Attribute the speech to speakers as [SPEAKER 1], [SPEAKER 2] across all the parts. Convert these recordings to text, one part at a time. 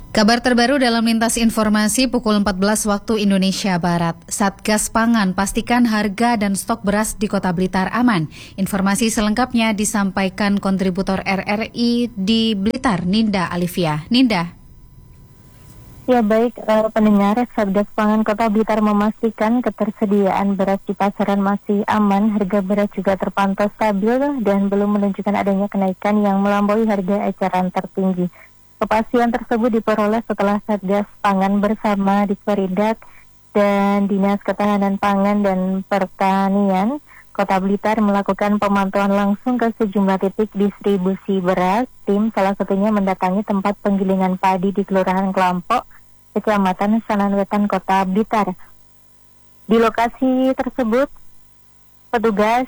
[SPEAKER 1] Kabar terbaru dalam lintas informasi pukul 14 waktu Indonesia Barat. Satgas Pangan pastikan harga dan stok beras di Kota Blitar aman. Informasi selengkapnya disampaikan kontributor RRI di Blitar, Ninda Alivia. Ninda.
[SPEAKER 2] Ya baik, pendengar, Satgas Pangan Kota Blitar memastikan ketersediaan beras di pasaran masih aman, harga beras juga terpantau stabil dan belum menunjukkan adanya kenaikan yang melampaui harga eceran tertinggi. Kepastian tersebut diperoleh setelah Satgas Pangan bersama Disperindak dan Dinas Ketahanan Pangan dan Pertanian Kota Blitar melakukan pemantauan langsung ke sejumlah titik distribusi beras. Tim salah satunya mendatangi tempat penggilingan padi di Kelurahan Kelampok, Kecamatan Sanan Wetan, Kota Blitar. Di lokasi tersebut, petugas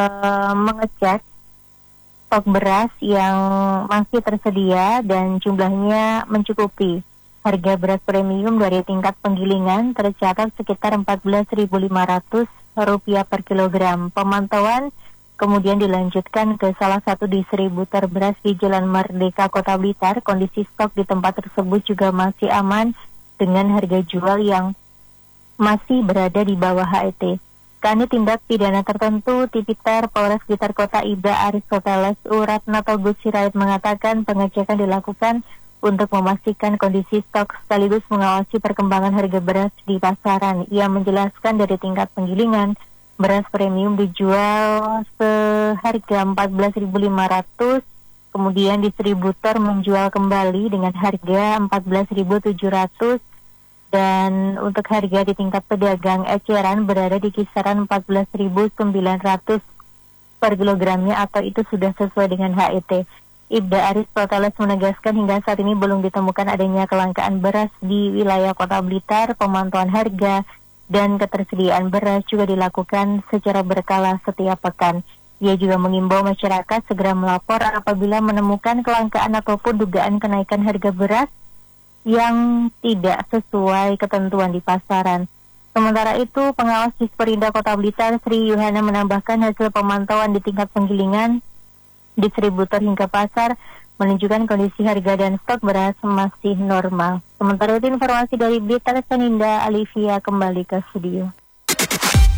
[SPEAKER 2] mengecek stok beras yang masih tersedia dan jumlahnya mencukupi. Harga beras premium dari tingkat penggilingan tercatat sekitar Rp14.500 per kilogram. Pemantauan kemudian dilanjutkan ke salah satu distributor beras di Jalan Merdeka, Kota Blitar. Kondisi stok di tempat tersebut juga masih aman dengan harga jual yang masih berada di bawah HET. Kanit Tindak Pidana Tertentu Tipiter Polres Blitar Kota Ibda Aristoteles Uratnato Gus Sirait mengatakan pengecekan dilakukan untuk memastikan kondisi stok sekaligus mengawasi perkembangan harga beras di pasaran. Ia menjelaskan dari tingkat penggilingan, beras premium dijual seharga Rp14.500, kemudian distributor menjual kembali dengan harga Rp14.700, dan untuk harga di tingkat pedagang eceran berada di kisaran Rp14.900 per kilogramnya, atau itu sudah sesuai dengan HET. Ibda Aristoteles menegaskan hingga saat ini belum ditemukan adanya kelangkaan beras di wilayah Kota Blitar. Pemantauan harga dan ketersediaan beras juga dilakukan secara berkala setiap pekan. Ia juga mengimbau masyarakat segera melapor apabila menemukan kelangkaan ataupun dugaan kenaikan harga beras yang tidak sesuai ketentuan di pasaran. Sementara itu, pengawas Disperindak Kota Blitar Sri Yuhana menambahkan hasil pemantauan di tingkat penggilingan, distributor hingga pasar menunjukkan kondisi harga dan stok beras masih normal. Sementara itu informasi dari Blitar, Ninda Alivia kembali ke studio.